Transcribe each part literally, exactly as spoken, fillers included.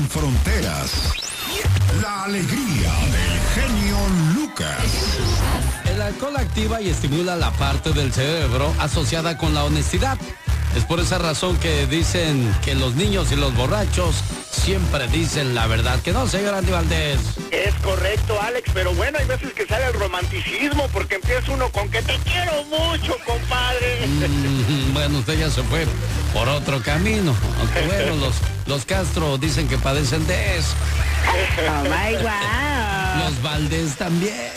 sin fronteras. La alegría del genio Lucas. El alcohol activa y estimula la parte del cerebro asociada con la honestidad. Es por esa razón que dicen que los niños y los borrachos siempre dicen la verdad. ¿Que no, señor Andy Valdés? Es correcto, Alex, pero bueno, hay veces que sale el romanticismo porque empieza uno con que te quiero mucho, compadre. Mm, bueno, usted ya se fue por otro camino. Aunque bueno, los, los Castro dicen que padecen de eso. Oh my wow. Los Valdés también.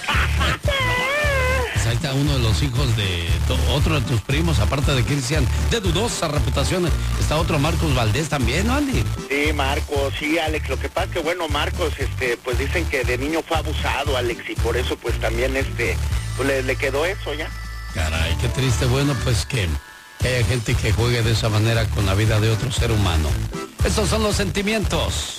Ahí está uno de los hijos de otro de tus primos, aparte de Cristian, de dudosa reputación. Está otro Marcos Valdés también, ¿no, Andy? Sí, Marcos, sí, Alex. Lo que pasa es que, bueno, Marcos, este, pues dicen que de niño fue abusado, Alex, y por eso, pues también, este, pues le, le quedó eso ya. Caray, qué triste. Bueno, pues que, que haya gente que juegue de esa manera con la vida de otro ser humano. Estos son los sentimientos.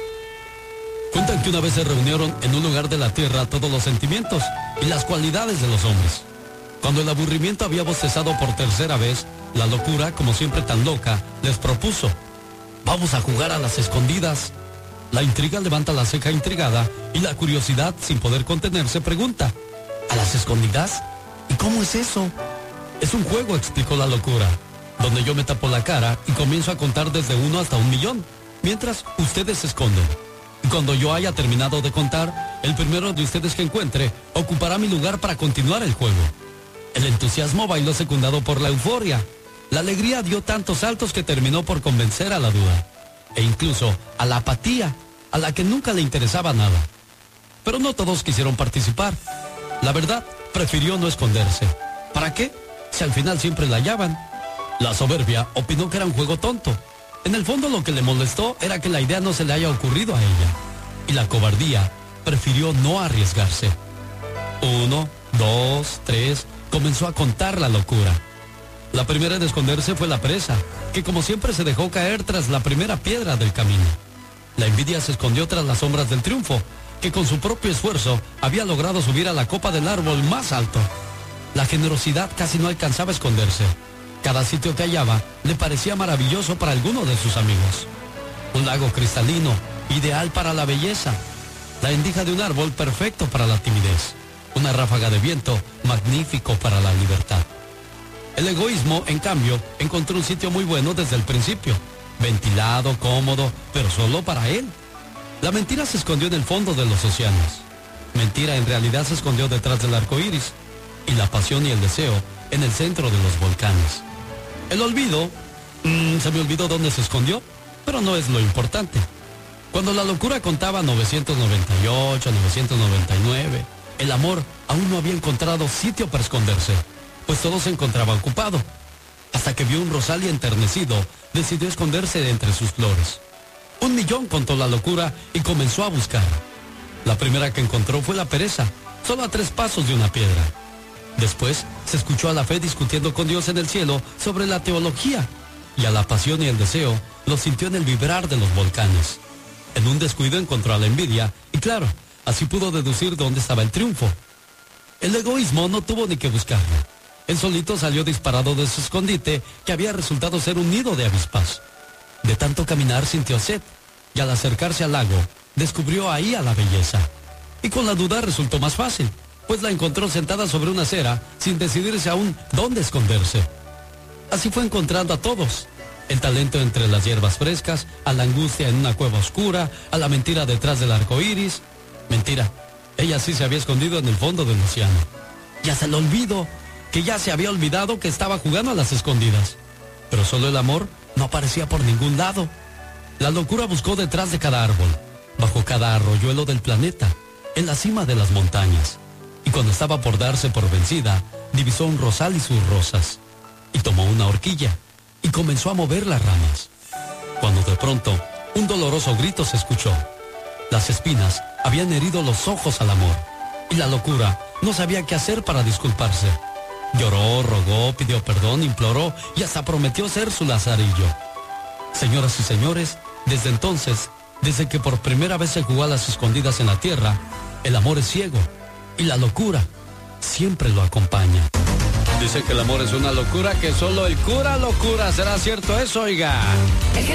Cuentan que una vez se reunieron en un lugar de la tierra todos los sentimientos y las cualidades de los hombres. Cuando el aburrimiento había bostezado por tercera vez, la locura, como siempre tan loca, les propuso: vamos a jugar a las escondidas. La intriga levanta la ceja intrigada y la curiosidad, sin poder contenerse, pregunta: ¿a las escondidas? ¿Y cómo es eso? Es un juego, explicó la locura, donde yo me tapo la cara y comienzo a contar desde uno hasta un millón, mientras ustedes se esconden. Y cuando yo haya terminado de contar, el primero de ustedes que encuentre ocupará mi lugar para continuar el juego. El entusiasmo bailó secundado por la euforia. La alegría dio tantos saltos que terminó por convencer a la duda. E incluso a la apatía, a la que nunca le interesaba nada. Pero no todos quisieron participar. La verdad, prefirió no esconderse. ¿Para qué? Si al final siempre la hallaban. La soberbia opinó que era un juego tonto. En el fondo lo que le molestó era que la idea no se le haya ocurrido a ella. Y la cobardía prefirió no arriesgarse. Uno, dos, tres, comenzó a contar la locura. La primera en esconderse fue la presa, que como siempre se dejó caer tras la primera piedra del camino. La envidia se escondió tras las sombras del triunfo, que con su propio esfuerzo había logrado subir a la copa del árbol más alto. La generosidad casi no alcanzaba a esconderse. Cada sitio que hallaba le parecía maravilloso para alguno de sus amigos. Un lago cristalino, ideal para la belleza. La endija de un árbol, perfecto para la timidez. Una ráfaga de viento, magnífico para la libertad. El egoísmo, en cambio, encontró un sitio muy bueno desde el principio. Ventilado, cómodo, pero solo para él. La mentira se escondió en el fondo de los océanos. Mentira en realidad se escondió detrás del arco iris. Y la pasión y el deseo en el centro de los volcanes. El olvido, mmm, se me olvidó dónde se escondió, pero no es lo importante. Cuando la locura contaba novecientos noventa y ocho, novecientos noventa y nueve, el amor aún no había encontrado sitio para esconderse, pues todo se encontraba ocupado. Hasta que vio un rosal y enternecido, decidió esconderse de entre sus flores. Un millón, contó la locura, y comenzó a buscar. La primera que encontró fue la pereza, solo a tres pasos de una piedra. Después se escuchó a la fe discutiendo con Dios en el cielo sobre la teología, y a la pasión y el deseo lo sintió en el vibrar de los volcanes. En un descuido encontró a la envidia, y claro, así pudo deducir dónde estaba el triunfo. El egoísmo no tuvo ni que buscarlo. Él solito salió disparado de su escondite, que había resultado ser un nido de avispas. De tanto caminar sintió sed, y al acercarse al lago, descubrió ahí a la belleza. Y con la duda resultó más fácil, pues la encontró sentada sobre una acera, sin decidirse aún dónde esconderse. Así fue encontrando a todos. El talento entre las hierbas frescas, a la angustia en una cueva oscura, a la mentira detrás del arco iris. Mentira, ella sí se había escondido en el fondo del océano. Y hasta el olvido, que ya se había olvidado que estaba jugando a las escondidas. Pero solo el amor no aparecía por ningún lado. La locura buscó detrás de cada árbol, bajo cada arroyuelo del planeta, en la cima de las montañas. Y cuando estaba por darse por vencida, divisó un rosal y sus rosas. Y tomó una horquilla y comenzó a mover las ramas. Cuando de pronto, un doloroso grito se escuchó. Las espinas habían herido los ojos al amor. Y la locura no sabía qué hacer para disculparse. Lloró, rogó, pidió perdón, imploró y hasta prometió ser su lazarillo. Señoras y señores, desde entonces, desde que por primera vez se jugó a las escondidas en la tierra, el amor es ciego. Y la locura siempre lo acompaña. Dice que el amor es una locura que solo el cura locura. ¿Será cierto eso, oiga?